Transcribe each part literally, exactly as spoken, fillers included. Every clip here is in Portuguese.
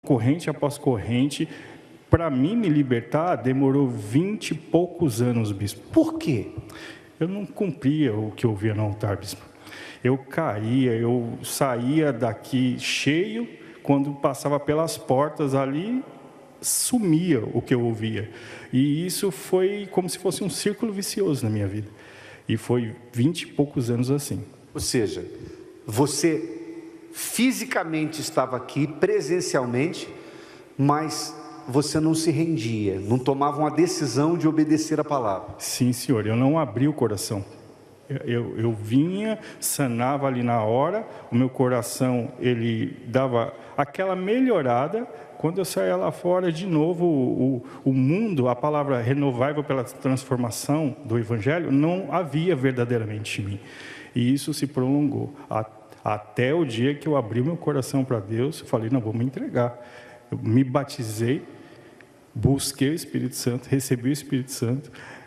corrente após corrente. Para mim me libertar, demorou vinte e poucos anos, bispo. Por quê? Eu não cumpria o que eu via no altar, bispo. Eu caía, eu saía daqui cheio, quando passava pelas portas ali, sumia o que eu ouvia. E isso foi como se fosse um círculo vicioso na minha vida. E foi vinte e poucos anos assim. Ou seja, você fisicamente estava aqui, presencialmente, mas você não se rendia, não tomava uma decisão de obedecer a palavra. Sim, senhor, eu não abri o coração. Eu, eu, eu vinha, sanava ali na hora, o meu coração, ele dava aquela melhorada. Quando eu saía lá fora, de novo, o, o mundo, a palavra renovável pela transformação do Evangelho, não havia verdadeiramente em mim. E isso se prolongou, a, até o dia que eu abri meu coração para Deus, eu falei, não, vou me entregar. Eu me batizei, busquei o Espírito Santo, recebi o Espírito Santo,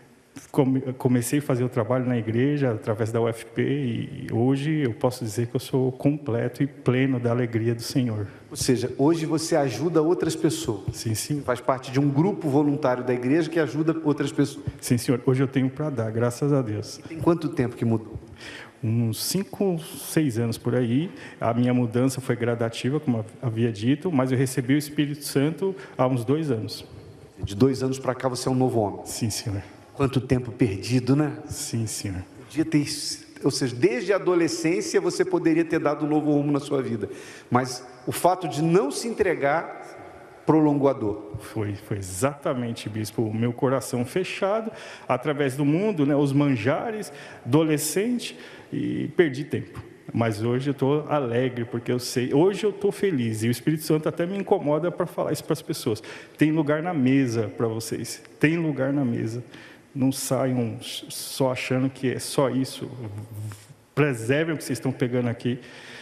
comecei a fazer o trabalho na igreja, através da U F P, e hoje eu posso dizer que eu sou completo e pleno da alegria do Senhor. Ou seja, hoje você ajuda outras pessoas. Sim, sim. Faz parte de um grupo voluntário da igreja que ajuda outras pessoas. Sim, senhor. Hoje eu tenho para dar, graças a Deus. Tem quanto tempo que mudou? Uns cinco, seis anos por aí. A minha mudança foi gradativa, como havia dito, mas eu recebi o Espírito Santo há uns dois anos. De dois anos para cá você é um novo homem. Sim, senhor. Quanto tempo perdido, né? Sim, senhor. Podia ter, ou seja, desde a adolescência você poderia ter dado um novo rumo na sua vida. Mas o fato de não se entregar prolongou a dor. Foi, foi exatamente, bispo. O meu coração fechado, através do mundo, né, os manjares, adolescente, e perdi tempo. Mas hoje eu estou alegre, porque eu sei, hoje eu estou feliz, e o Espírito Santo até me incomoda para falar isso para as pessoas. Tem lugar na mesa para vocês, tem lugar na mesa. Não saiam só achando que é só isso. Preservem o que vocês estão pegando aqui,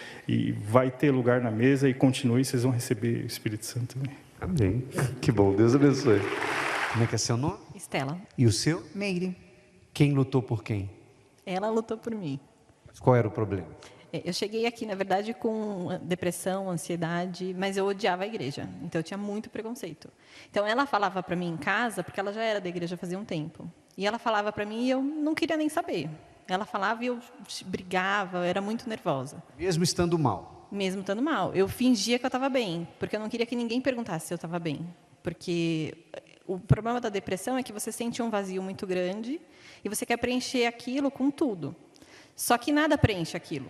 e vai ter lugar na mesa, e continue, vocês vão receber o Espírito Santo também. Amém. Que bom, Deus abençoe. Como é que é seu nome? Estela. E o seu? Meire. Quem lutou por quem? Ela lutou por mim. Qual era o problema? Eu cheguei aqui, na verdade, com depressão, ansiedade, mas eu odiava a igreja, então eu tinha muito preconceito. Então ela falava para mim em casa, porque ela já era da igreja fazia um tempo, e ela falava para mim e eu não queria nem saber. Ela falava e eu brigava, eu era muito nervosa. Mesmo estando mal? Mesmo estando mal. Eu fingia que eu estava bem, porque eu não queria que ninguém perguntasse se eu estava bem. Porque o problema da depressão é que você sente um vazio muito grande e você quer preencher aquilo com tudo. Só que nada preenche aquilo.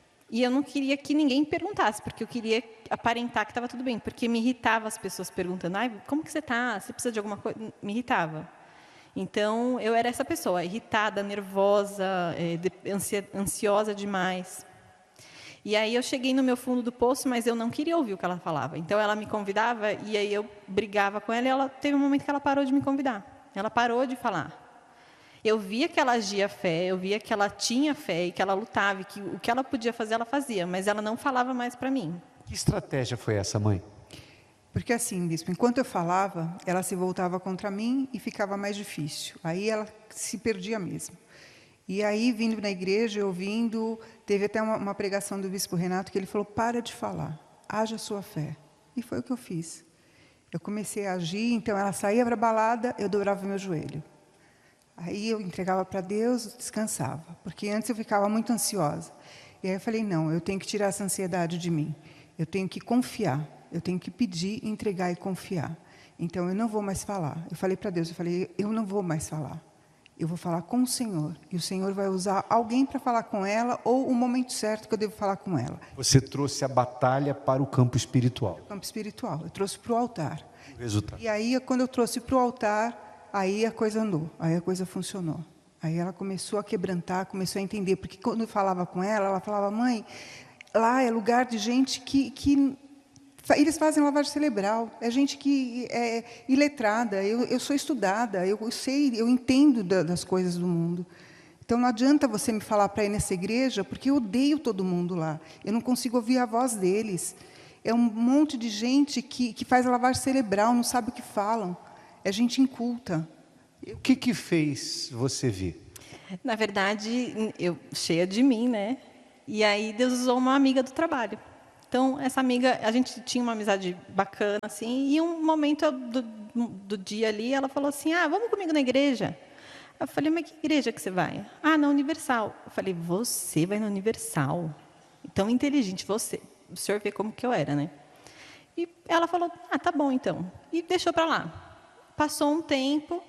E eu não queria que ninguém perguntasse, porque eu queria aparentar que estava tudo bem, porque me irritava as pessoas perguntando, ai, como que você está? Você precisa de alguma coisa? Me irritava. Então, eu era essa pessoa, irritada, nervosa, ansiosa demais. E aí eu cheguei no meu fundo do poço, mas eu não queria ouvir o que ela falava. Então, ela me convidava, e aí eu brigava com ela, e ela, teve um momento que ela parou de me convidar. Ela parou de falar. Eu via que ela agia fé, eu via que ela tinha fé e que ela lutava, e que o que ela podia fazer, ela fazia, mas ela não falava mais para mim. Que estratégia foi essa, mãe? Porque assim, bispo, enquanto eu falava, ela se voltava contra mim e ficava mais difícil. Aí ela se perdia mesmo. E aí, vindo na igreja, ouvindo, teve até uma, uma pregação do bispo Renato, que ele falou, para de falar, haja a sua fé. E foi o que eu fiz. Eu comecei a agir, então ela saía para a balada, eu dobrava meu joelho. Aí eu entregava para Deus, descansava, porque antes eu ficava muito ansiosa. E aí eu falei, não, eu tenho que tirar essa ansiedade de mim. Eu tenho que confiar, eu tenho que pedir, entregar e confiar. Então eu não vou mais falar. Eu falei para Deus, eu falei, eu não vou mais falar. Eu vou falar com o Senhor. E o Senhor vai usar alguém para falar com ela, ou o momento certo que eu devo falar com ela. Você trouxe a batalha para o campo espiritual. O campo espiritual, eu trouxe para o altar. O resultado. E aí, quando eu trouxe para o altar, aí a coisa andou, aí a coisa funcionou. Aí ela começou a quebrantar, começou a entender. Porque quando eu falava com ela, ela falava, mãe, lá é lugar de gente que... que eles fazem lavagem cerebral, é gente que é iletrada, eu, eu sou estudada, eu, eu sei, eu entendo da, das coisas do mundo. Então, não adianta você me falar para ir nessa igreja, porque eu odeio todo mundo lá. Eu não consigo ouvir a voz deles. É um monte de gente que, que faz lavagem cerebral, não sabe o que falam. É gente inculta. E o que que fez você vir? Na verdade, eu cheia de mim, né? E aí Deus usou uma amiga do trabalho. Então, essa amiga, a gente tinha uma amizade bacana, assim, e um momento do, do dia ali, ela falou assim, ah, vamos comigo na igreja. Eu falei, mas que igreja que você vai? Ah, na Universal. Eu falei, você vai na Universal? Tão inteligente, você. O senhor vê como que eu era, né? E ela falou, ah, tá bom, então. E deixou para lá. Passou um tempo,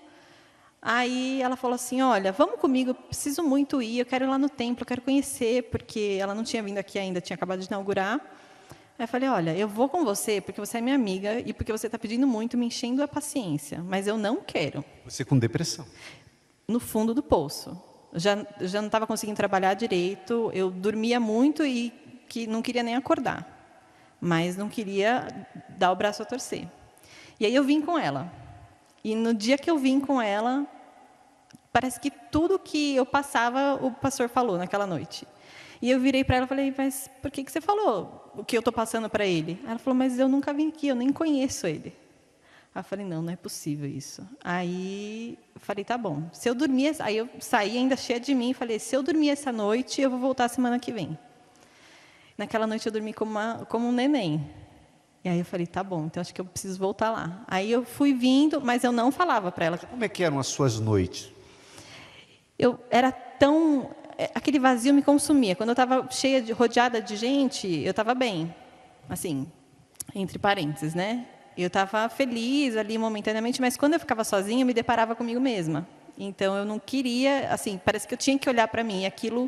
aí ela falou assim, olha, vamos comigo, eu preciso muito ir, eu quero ir lá no templo, eu quero conhecer, porque ela não tinha vindo aqui ainda, tinha acabado de inaugurar. Aí eu falei, olha, eu vou com você porque você é minha amiga e porque você está pedindo muito, me enchendo a paciência, mas eu não quero. Você com depressão. No fundo do poço. Já, já não estava conseguindo trabalhar direito, eu dormia muito e que não queria nem acordar, mas não queria dar o braço a torcer. E aí eu vim com ela. E no dia que eu vim com ela, parece que tudo que eu passava, o pastor falou naquela noite. E eu virei para ela e falei, mas por que, que você falou o que eu estou passando para ele? Ela falou, mas eu nunca vim aqui, eu nem conheço ele. Aí eu falei, não, não é possível isso. Aí eu falei, tá bom. Se eu dormir, aí eu saí ainda cheia de mim e falei, se eu dormir essa noite, eu vou voltar semana que vem. Naquela noite eu dormi como, uma, como um neném. E aí eu falei, tá bom, então acho que eu preciso voltar lá. Aí eu fui vindo, mas eu não falava para ela. Como é que eram as suas noites? Eu era tão... Aquele vazio me consumia. Quando eu estava cheia, de, rodeada de gente, eu estava bem. Assim, entre parênteses, né? Eu estava feliz ali momentaneamente, mas quando eu ficava sozinha, eu me deparava comigo mesma. Então, eu não queria... Assim, parece que eu tinha que olhar para mim. E aquilo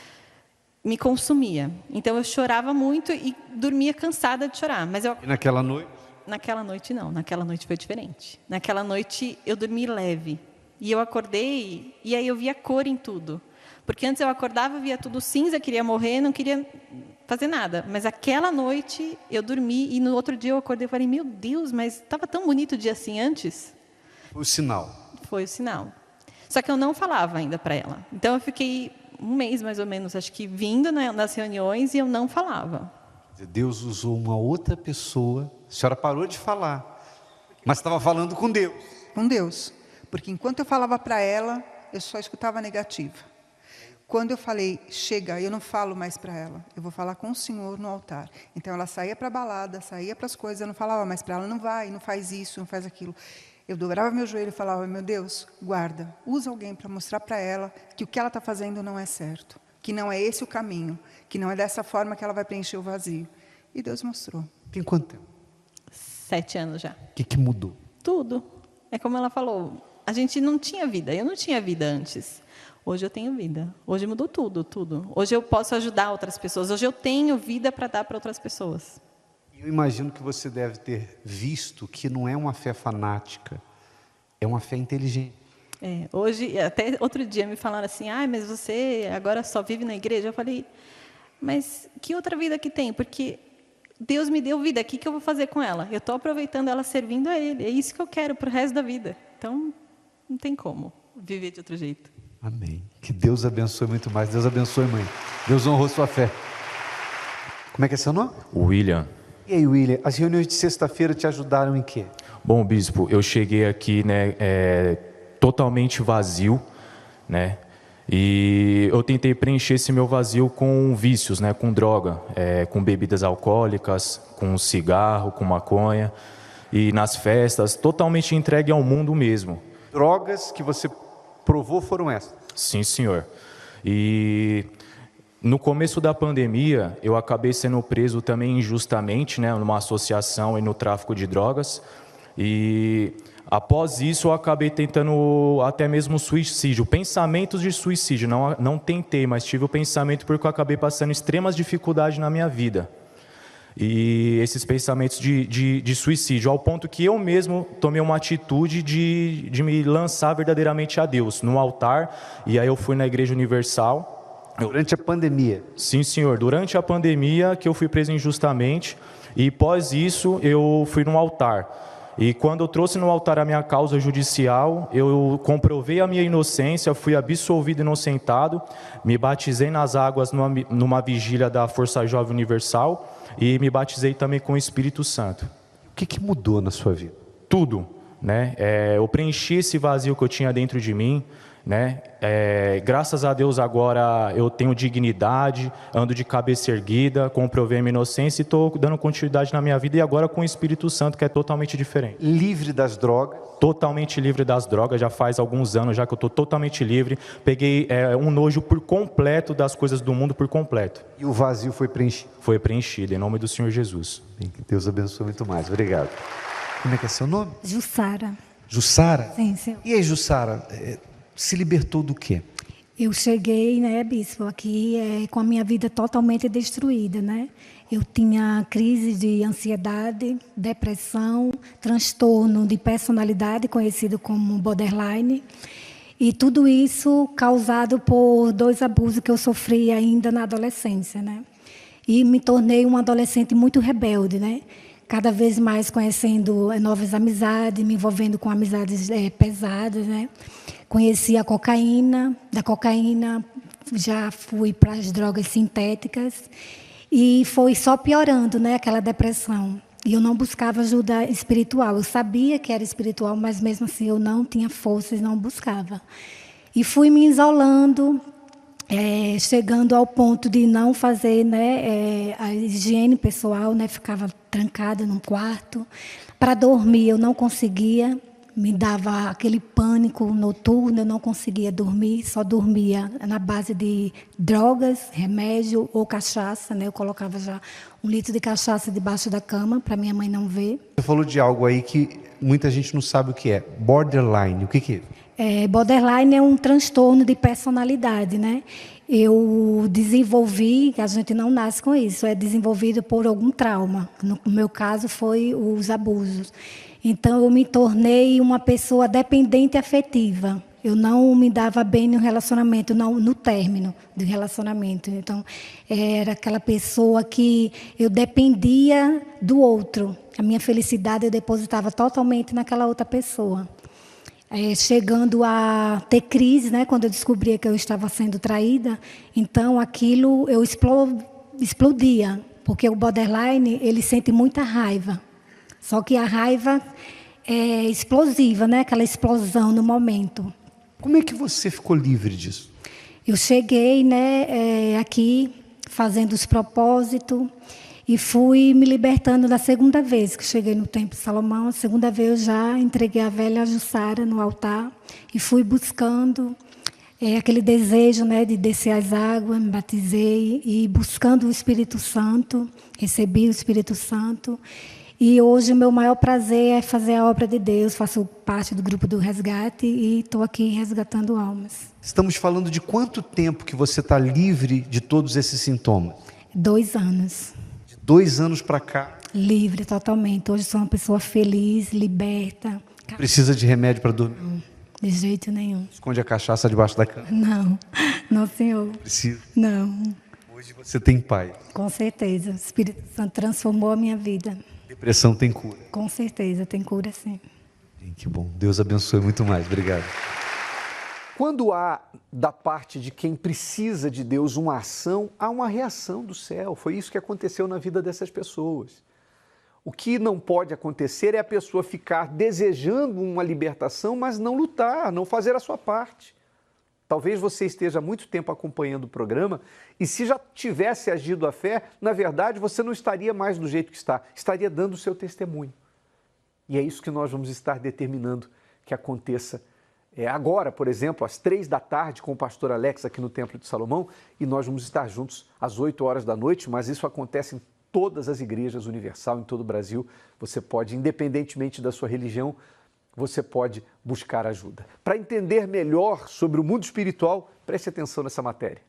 me consumia. Então, eu chorava muito e dormia cansada de chorar. Mas eu... E naquela noite? Naquela noite, não. Naquela noite foi diferente. Naquela noite, eu dormi leve. E eu acordei, e aí eu via cor em tudo. Porque antes eu acordava, via tudo cinza, queria morrer, não queria fazer nada. Mas aquela noite, eu dormi, e no outro dia eu acordei e falei, meu Deus, mas estava tão bonito o dia assim antes. Foi o sinal. Foi o sinal. Só que eu não falava ainda para ela. Então, eu fiquei um mês, mais ou menos, acho que vindo nas reuniões, e eu não falava. Deus usou uma outra pessoa, a senhora parou de falar, mas estava falando com Deus. Com Deus. Porque enquanto eu falava para ela, eu só escutava negativa. Quando eu falei, chega, eu não falo mais para ela, eu vou falar com o Senhor no altar. Então, ela saía para a balada, saía para as coisas, eu não falava mais para ela, não vai, não faz isso, não faz aquilo. Eu dobrava meu joelho e falava, meu Deus, guarda, usa alguém para mostrar para ela que o que ela está fazendo não é certo, que não é esse o caminho, que não é dessa forma que ela vai preencher o vazio. E Deus mostrou. Tem quanto tempo? Sete anos já. O que, que mudou? Tudo. É como ela falou, a gente não tinha vida, eu não tinha vida antes. Hoje eu tenho vida. Hoje mudou tudo, tudo. Hoje eu posso ajudar outras pessoas. Hoje eu tenho vida para dar para outras pessoas. Eu imagino que você deve ter visto que não é uma fé fanática, é uma fé inteligente. É, hoje, até outro dia me falaram assim, ah, mas você agora só vive na igreja. Eu falei, mas que outra vida que tem? Porque Deus me deu vida, o que, que eu vou fazer com ela? Eu estou aproveitando ela servindo a Ele. É isso que eu quero para o resto da vida. Então, não tem como viver de outro jeito. Amém. Que Deus abençoe muito mais. Deus abençoe, mãe. Deus honrou sua fé. Como é que é seu nome? William. E aí, William, as reuniões de sexta-feira te ajudaram em quê? Bom, bispo, eu cheguei aqui, né, é, totalmente vazio, né, e eu tentei preencher esse meu vazio com vícios, né, com droga, é, com bebidas alcoólicas, com cigarro, com maconha, e nas festas, totalmente entregue ao mundo mesmo. Drogas que você provou foram essas? Sim, senhor. E no começo da pandemia, eu acabei sendo preso também injustamente, né, numa associação e no tráfico de drogas. E após isso, eu acabei tentando até mesmo suicídio, pensamentos de suicídio. Não, não tentei, mas tive o pensamento porque eu acabei passando extremas dificuldades na minha vida. E esses pensamentos de, de, de suicídio, ao ponto que eu mesmo tomei uma atitude de, de me lançar verdadeiramente a Deus, no altar. E aí eu fui na Igreja Universal. Durante a pandemia? Sim, senhor. Durante a pandemia, que eu fui preso injustamente. E após isso, eu fui no altar. E quando eu trouxe no altar a minha causa judicial, eu comprovei a minha inocência, fui absolvido e inocentado, me batizei nas águas numa, numa vigília da Força Jovem Universal e me batizei também com o Espírito Santo. O que, que mudou na sua vida? Tudo, né? É, eu preenchi esse vazio que eu tinha dentro de mim, né? É, graças a Deus agora eu tenho dignidade, ando de cabeça erguida, comprovei a minha inocência e estou dando continuidade na minha vida, e agora com o Espírito Santo, que é totalmente diferente. Livre das drogas? Totalmente livre das drogas, já faz alguns anos já que eu estou totalmente livre. Peguei é, um nojo por completo das coisas do mundo por completo. E o vazio foi preenchido? Foi preenchido, em nome do Senhor Jesus. Bem, que Deus abençoe muito mais. Obrigado. Como é que é seu nome? Jussara. Jussara? Sim, senhor. E aí, Jussara, é, se libertou do quê? Eu cheguei, né, bispo, aqui é, com a minha vida totalmente destruída, né? Eu tinha crise de ansiedade, depressão, transtorno de personalidade, conhecido como borderline. E tudo isso causado por dois abusos que eu sofri ainda na adolescência, né? E me tornei uma adolescente muito rebelde, né? Cada vez mais conhecendo novas amizades, me envolvendo com amizades é, pesadas, né? Conheci a cocaína, da cocaína já fui para as drogas sintéticas e foi só piorando, né, aquela depressão. E eu não buscava ajuda espiritual. Eu sabia que era espiritual, mas mesmo assim eu não tinha forças, não buscava. E fui me isolando, é, chegando ao ponto de não fazer, né, é, a higiene pessoal, né, ficava trancada num quarto. Para dormir eu não conseguia. Me dava aquele pânico noturno, eu não conseguia dormir, só dormia na base de drogas, remédio ou cachaça, né? Eu colocava já um litro de cachaça debaixo da cama para minha mãe não ver. Você falou de algo aí que muita gente não sabe o que é. Borderline, o que que é? É, borderline é um transtorno de personalidade, né? Eu desenvolvi, a gente não nasce com isso, é desenvolvido por algum trauma. No meu caso foi os abusos. Então, eu me tornei uma pessoa dependente afetiva. Eu não me dava bem no relacionamento, não, no término do relacionamento. Então, era aquela pessoa que eu dependia do outro. A minha felicidade eu depositava totalmente naquela outra pessoa. É, chegando a ter crise, né, quando eu descobria que eu estava sendo traída, então aquilo eu explo, explodia, porque o borderline ele sente muita raiva. Só que a raiva é explosiva, né? Aquela explosão no momento. Como é que você ficou livre disso? Eu cheguei, né, é, aqui fazendo os propósitos e fui me libertando da segunda vez que cheguei no Templo de Salomão. A segunda vez eu já entreguei a velha Jussara no altar e fui buscando é, aquele desejo, né, de descer as águas, me batizei e buscando o Espírito Santo, recebi o Espírito Santo. E hoje o meu maior prazer é fazer a obra de Deus. Faço parte do grupo do resgate e estou aqui resgatando almas. Estamos falando de quanto tempo que você está livre de todos esses sintomas? Dois anos. De dois anos para cá? Livre totalmente. Hoje sou uma pessoa feliz, liberta. Precisa de remédio para dormir? Não, de jeito nenhum. Esconde a cachaça debaixo da cama? Não, não, senhor. Precisa? Não. Hoje você tem paz? Com certeza. O Espírito Santo transformou a minha vida. Depressão tem cura? Com certeza, tem cura sim. Que bom, Deus abençoe muito mais, obrigado. Quando há da parte de quem precisa de Deus uma ação, há uma reação do céu. Foi isso que aconteceu na vida dessas pessoas. O que não pode acontecer é a pessoa ficar desejando uma libertação, mas não lutar, não fazer a sua parte. Talvez você esteja há muito tempo acompanhando o programa e se já tivesse agido a fé, na verdade você não estaria mais do jeito que está, estaria dando o seu testemunho. E é isso que nós vamos estar determinando que aconteça é, agora, por exemplo, às três da tarde com o pastor Alex aqui no Templo de Salomão e nós vamos estar juntos às oito horas da noite, mas isso acontece em todas as igrejas universal, em todo o Brasil. Você pode, independentemente da sua religião, você pode buscar ajuda. Para entender melhor sobre o mundo espiritual, preste atenção nessa matéria.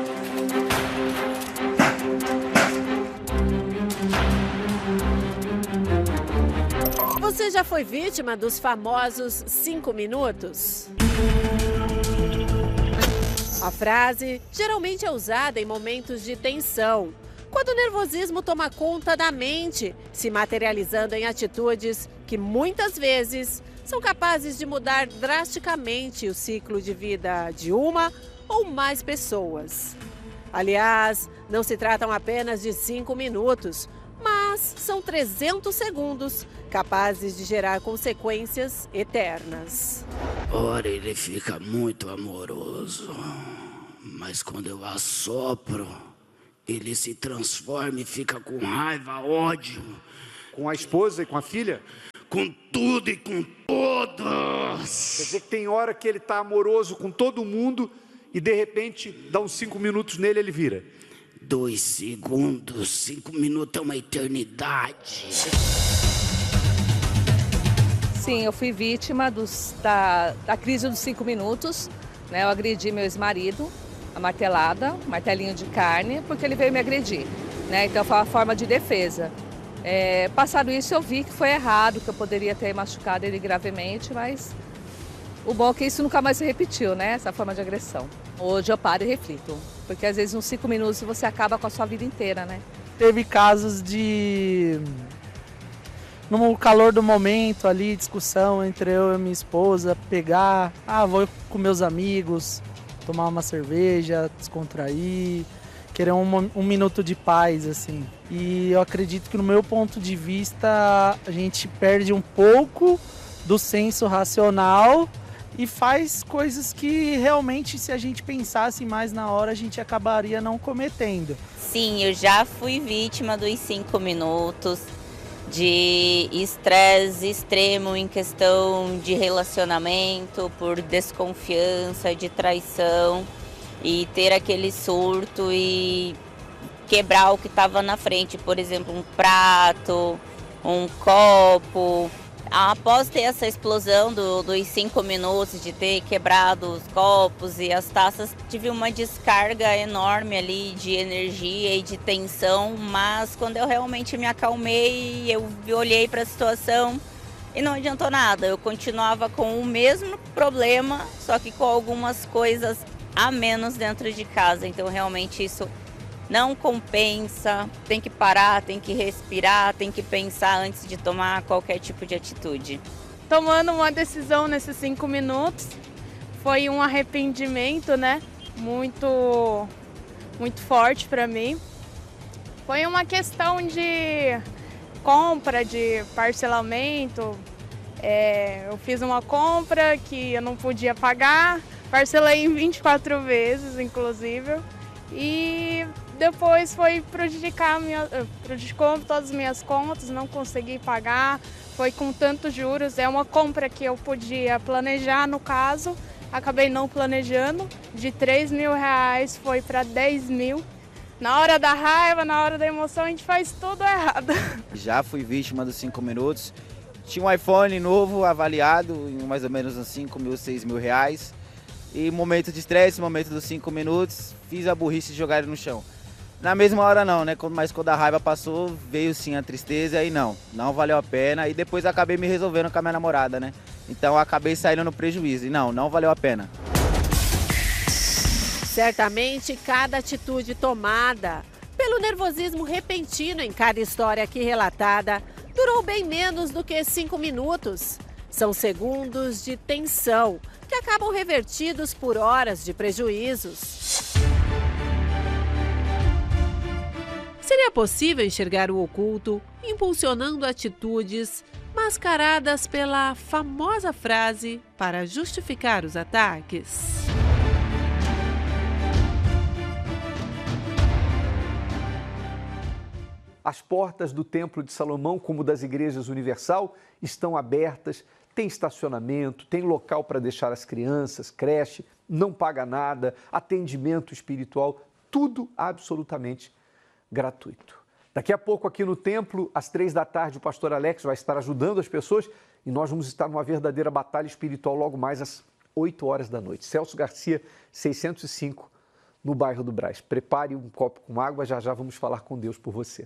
Você já foi vítima dos famosos cinco minutos? A frase geralmente é usada em momentos de tensão, quando o nervosismo toma conta da mente, se materializando em atitudes que muitas vezes são capazes de mudar drasticamente o ciclo de vida de uma ou mais pessoas. Aliás, não se tratam apenas de cinco minutos, mas são trezentos segundos capazes de gerar consequências eternas. hora ele fica muito amoroso, mas quando eu assopro, ele se transforma e fica com raiva, ódio. Com a esposa e com a filha? Com tudo e com todos. Quer dizer que tem hora que ele está amoroso com todo mundo e de repente dá uns cinco minutos nele e ele vira. Dois segundos, cinco minutos é uma eternidade. Sim, eu fui vítima dos, da, da crise dos cinco minutos. Né? Eu agredi meu ex-marido, a martelada, martelinho de carne, porque ele veio me agredir. Né? Então foi uma forma de defesa. É, passado isso eu vi que foi errado, que eu poderia ter machucado ele gravemente, mas o bom é que isso nunca mais se repetiu, né? Essa forma de agressão. Hoje eu paro e reflito, porque às vezes nos cinco minutos você acaba com a sua vida inteira, né? Teve casos de, no calor do momento ali, discussão entre eu e minha esposa, pegar, ah, vou com meus amigos, tomar uma cerveja, descontrair, querer um, um minuto de paz, assim. E eu acredito que no meu ponto de vista a gente perde um pouco do senso racional e faz coisas que realmente, se a gente pensasse mais na hora, a gente acabaria não cometendo. Sim, eu já fui vítima dos cinco minutos de estresse extremo em questão de relacionamento, por desconfiança, de traição, e ter aquele surto e quebrar o que estava na frente, por exemplo, um prato, um copo. Após ter essa explosão do, dos cinco minutos, de ter quebrado os copos e as taças, tive uma descarga enorme ali de energia e de tensão, mas quando eu realmente me acalmei, eu olhei para a situação e não adiantou nada. Eu continuava com o mesmo problema, só que com algumas coisas a menos dentro de casa, então realmente isso não compensa, tem que parar, tem que respirar, tem que pensar antes de tomar qualquer tipo de atitude. Tomando uma decisão nesses cinco minutos, foi um arrependimento, né? Muito, muito forte para mim. Foi uma questão de compra, de parcelamento. É, eu fiz uma compra que eu não podia pagar, parcelei em vinte e quatro vezes, inclusive, e depois foi prejudicar minha, prejudicou todas as minhas contas, não consegui pagar, foi com tantos juros. É uma compra que eu podia planejar, no caso, acabei não planejando, de três mil reais foi para dez mil. Na hora da raiva, na hora da emoção, a gente faz tudo errado. Já fui vítima dos cinco minutos, tinha um iPhone novo avaliado em mais ou menos uns cinco mil, seis mil reais. E momento de estresse, momento dos cinco minutos, fiz a burrice de jogar ele no chão. Na mesma hora não, né? Mas quando a raiva passou, veio sim a tristeza e não, não valeu a pena. E depois acabei me resolvendo com a minha namorada, né? Então acabei saindo no prejuízo e não, não valeu a pena. Certamente cada atitude tomada pelo nervosismo repentino em cada história aqui relatada durou bem menos do que cinco minutos. São segundos de tensão que acabam revertidos por horas de prejuízos. Seria possível enxergar o oculto, impulsionando atitudes mascaradas pela famosa frase para justificar os ataques? As portas do Templo de Salomão, como das igrejas universal, estão abertas, tem estacionamento, tem local para deixar as crianças, creche, não paga nada, atendimento espiritual, tudo absolutamente gratuito. Daqui a pouco aqui no templo, às três da tarde, o pastor Alex vai estar ajudando as pessoas e nós vamos estar numa verdadeira batalha espiritual logo mais às oito horas da noite. Celso Garcia, seiscentos e cinco, no bairro do Brás. Prepare um copo com água, já já vamos falar com Deus por você.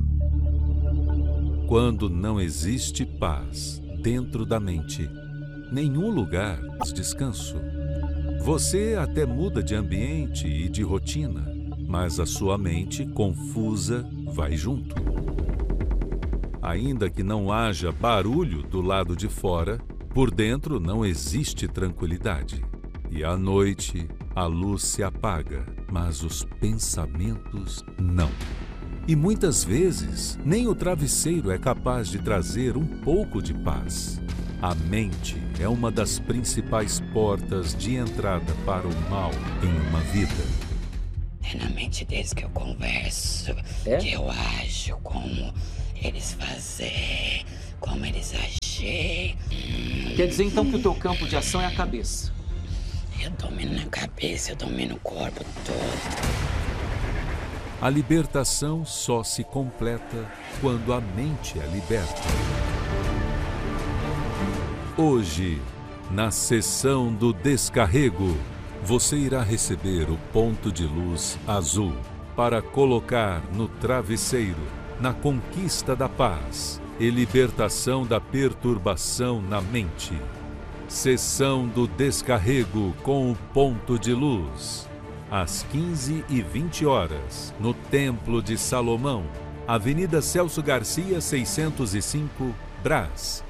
Quando não existe paz dentro da mente, nenhum lugar de descanso. Você até muda de ambiente e de rotina, mas a sua mente confusa vai junto. Ainda que não haja barulho do lado de fora, por dentro não existe tranquilidade. E à noite a luz se apaga, mas os pensamentos não. E muitas vezes nem o travesseiro é capaz de trazer um pouco de paz. A mente é uma das principais portas de entrada para o mal em uma vida. É na mente deles que eu converso, é? que eu ajo, como eles fazem, como eles agem. Quer dizer então que o teu campo de ação é a cabeça? Eu domino na cabeça, eu domino o corpo todo. A libertação só se completa quando a mente é liberta. Hoje, na sessão do descarrego, você irá receber o ponto de luz azul para colocar no travesseiro, na conquista da paz e libertação da perturbação na mente. Sessão do descarrego com o ponto de luz. Às quinze e vinte horas, no Templo de Salomão, Avenida Celso Garcia, seiscentos e cinco, Brás.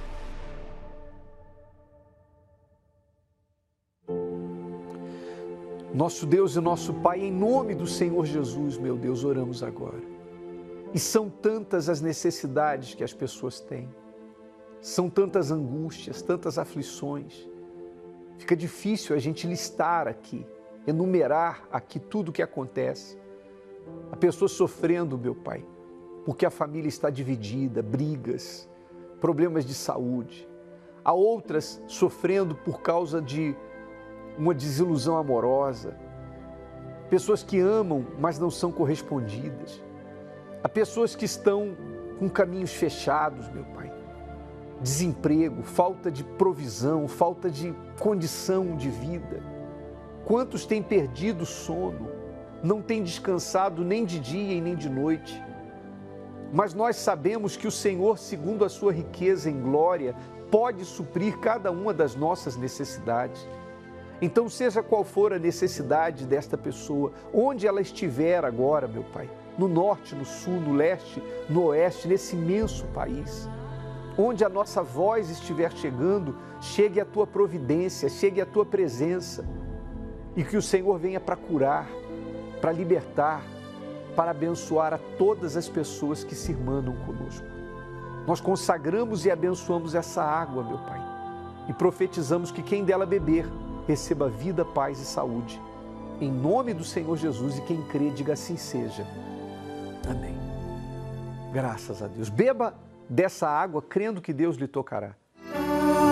Nosso Deus e nosso Pai, em nome do Senhor Jesus, meu Deus, oramos agora. E são tantas as necessidades que as pessoas têm, são tantas angústias, tantas aflições. Fica difícil a gente listar aqui, enumerar aqui tudo o que acontece. A pessoa sofrendo, meu Pai, porque a família está dividida, brigas, problemas de saúde. Há outras sofrendo por causa de uma desilusão amorosa, pessoas que amam, mas não são correspondidas. Há pessoas que estão com caminhos fechados, meu Pai. Desemprego, falta de provisão, falta de condição de vida. Quantos têm perdido o sono, não têm descansado nem de dia e nem de noite. Mas nós sabemos que o Senhor, segundo a sua riqueza em glória, pode suprir cada uma das nossas necessidades. Então, seja qual for a necessidade desta pessoa, onde ela estiver agora, meu Pai, no norte, no sul, no leste, no oeste, nesse imenso país, onde a nossa voz estiver chegando, chegue a Tua providência, chegue a Tua presença, e que o Senhor venha para curar, para libertar, para abençoar a todas as pessoas que se irmanam conosco. Nós consagramos e abençoamos essa água, meu Pai, e profetizamos que quem dela beber, receba vida, paz e saúde. Em nome do Senhor Jesus, e quem crê, diga assim seja. Amém. Graças a Deus. Beba dessa água, crendo que Deus lhe tocará.